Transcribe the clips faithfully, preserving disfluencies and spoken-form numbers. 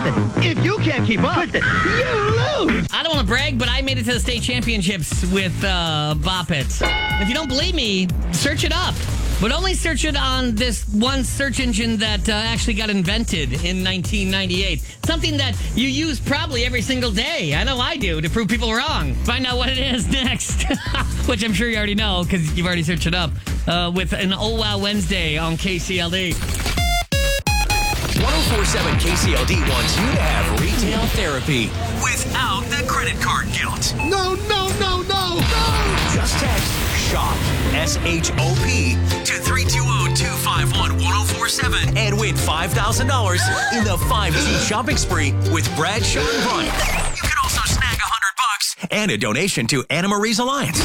Listen, if you can't keep up, listen, you lose. I don't want to brag, but I made it to the state championships with uh, Bop It. If you don't believe me, search it up. But only search it on this one search engine that uh, actually got invented in nineteen ninety-eight. Something that you use probably every single day. I know I do, to prove people wrong. Find out what it is next. Which I'm sure you already know because you've already searched it up. Uh, with an Oh Wow Wednesday on K C L D. one oh four point seven K C L D wants you to have retail therapy without the credit card guilt. No, no, no, no, no. Just text SHOP, S H O P, to three two zero, two five one, one oh four seven and win five thousand dollars in the five G shopping spree with Brad, Sean, and Brian. You can also snag one hundred bucks and a donation to Anna Marie's Alliance.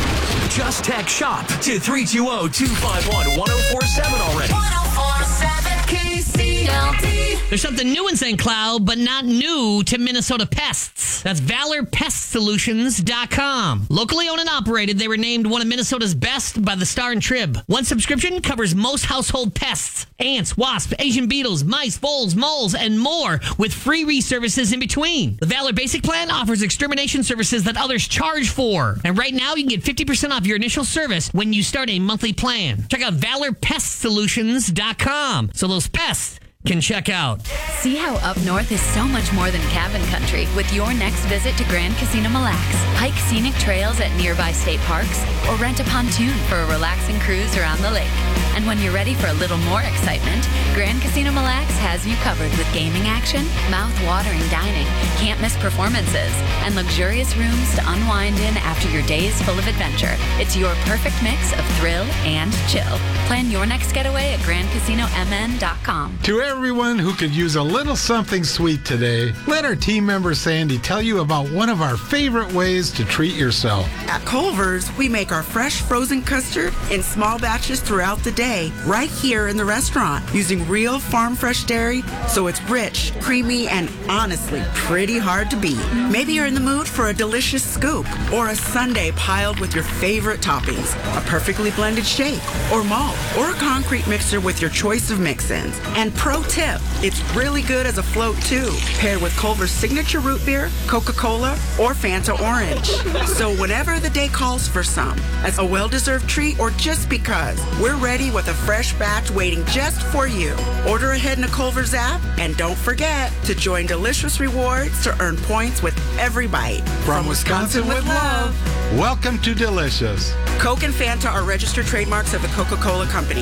Just text SHOP to three two zero, two five one, one oh four seven already. one oh four seven K C L D. There's something new in Saint Cloud, but not new to Minnesota pests. That's Valor Pest Solutions dot com. Locally owned and operated, they were named one of Minnesota's best by the Star and Trib. One subscription covers most household pests. Ants, wasps, Asian beetles, mice, voles, moles, and more, with free reservices in between. The Valor Basic Plan offers extermination services that others charge for. And right now, you can get fifty percent off your initial service when you start a monthly plan. Check out Valor Pest Solutions dot com so those pests can check out. See how up north is so much more than cabin country with your next visit to Grand Casino Mille Lacs. Hike scenic trails at nearby state parks or rent a pontoon for a relaxing cruise around the lake. And when you're ready for a little more excitement, Grand Casino Mille Lacs has you covered with gaming action, mouth-watering dining, can't-miss performances, and luxurious rooms to unwind in after your days full of adventure. It's your perfect mix of thrill and chill. Plan your next getaway at grand casino m n dot com. To everyone who could use a little something sweet today, let our team member Sandy tell you about one of our favorite ways to treat yourself. At Culver's, we make our fresh frozen custard in small batches throughout the day, right here in the restaurant, using real farm fresh dairy, so it's rich, creamy, and honestly pretty hard to beat. Maybe you're in the mood for a delicious scoop or a sundae piled with your favorite toppings, a perfectly blended shake or malt, or a concrete mixer with your choice of mix-ins. And pro tip, it's really good as a float too, paired with Culver's signature root beer, Coca-Cola, or Fanta Orange. So whenever the day calls for some, as a well-deserved treat or just because, we're ready with a fresh batch waiting just for you. Order ahead in the Culver's app, and don't forget to join Delicious Rewards to earn points with every bite. From Wisconsin with love, welcome to Delicious. Coke and Fanta are registered trademarks of the Coca-Cola Company.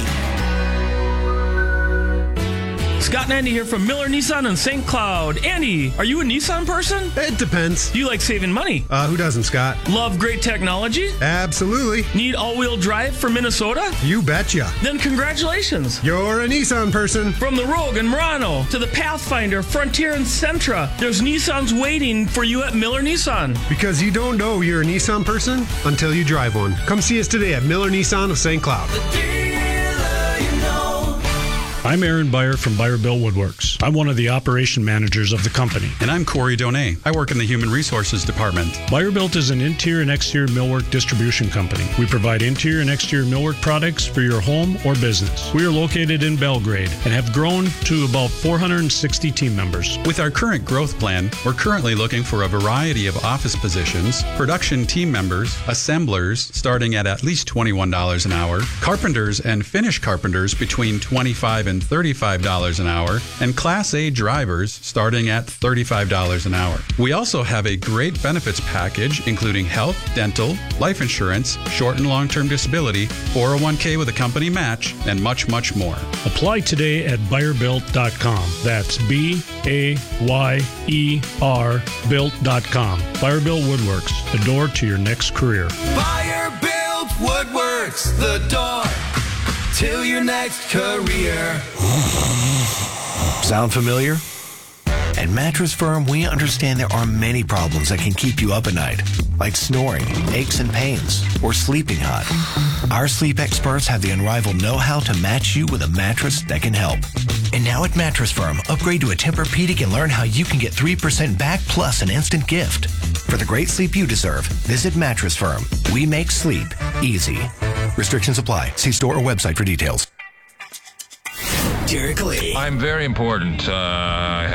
Scott and Andy here from Miller Nissan in Saint Cloud. Andy, are you a Nissan person? It depends. Do you like saving money? Uh, who doesn't, Scott? Love great technology? Absolutely. Need all-wheel drive for Minnesota? You betcha. Then congratulations. You're a Nissan person. From the Rogue and Murano to the Pathfinder, Frontier, and Sentra, there's Nissans waiting for you at Miller Nissan. Because you don't know you're a Nissan person until you drive one. Come see us today at Miller Nissan of Saint Cloud. I'm Aaron Beyer from Beyer Bill Woodworks. I'm one of the operation managers of the company. And I'm Corey Donay. I work in the Human Resources Department. Beyer Built is an interior and exterior millwork distribution company. We provide interior and exterior millwork products for your home or business. We are located in Belgrade and have grown to about four hundred sixty team members. With our current growth plan, we're currently looking for a variety of office positions, production team members, assemblers starting at at least twenty-one dollars an hour, carpenters and finish carpenters between twenty-five dollars and thirty-five dollars an hour, and Class A drivers starting at thirty-five dollars an hour. We also have a great benefits package including health, dental, life insurance, short and long-term disability, four oh one k with a company match, and much, much more. Apply today at Beyer Built dot com. That's B A Y E R built dot com. Beyer Built Woodworks, the door to your next career. Beyer Built Woodworks, the door to your next career. Sound familiar? At Mattress Firm, we understand there are many problems that can keep you up at night, like snoring, aches and pains, or sleeping hot. Our sleep experts have the unrivaled know-how to match you with a mattress that can help. And now at Mattress Firm, upgrade to a Tempur-Pedic and learn how you can get three percent back plus an instant gift. For the great sleep you deserve, visit Mattress Firm. We make sleep easy. Restrictions apply. See store or website for details. Derek Lee. I'm very important. Uh, I